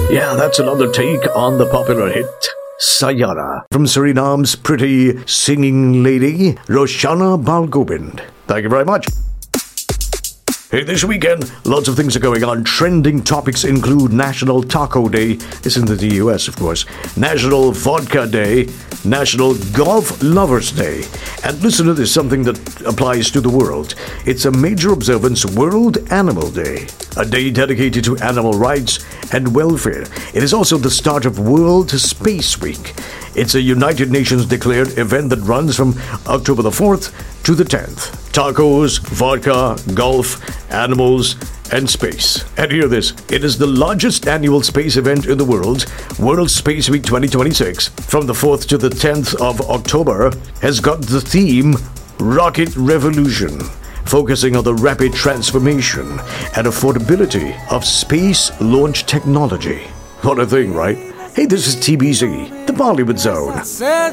Yeah, that's another take on the popular hit Sayara from Suriname's pretty singing lady, Roshana Balgobind. Thank you very much. Hey, this weekend, lots of things are going on. Trending topics include National Taco Day, this is in the US, of course, National Vodka Day, National Golf Lovers Day. And listen to this, something that applies to the world. It's a major observance, World Animal Day, a day dedicated to animal rights and welfare. It is also the start of World Space Week. It's a United Nations declared event that runs from October the 4th to the 10th. Tacos, vodka, golf, animals, and space. And hear this, it is the largest annual space event in the world. World Space Week 2026, from the 4th to the 10th of October, has got the theme Rocket Revolution, focusing on the rapid transformation and affordability of space launch technology. What a thing, right? Hey, this is TBZ, the Bollywood Zone.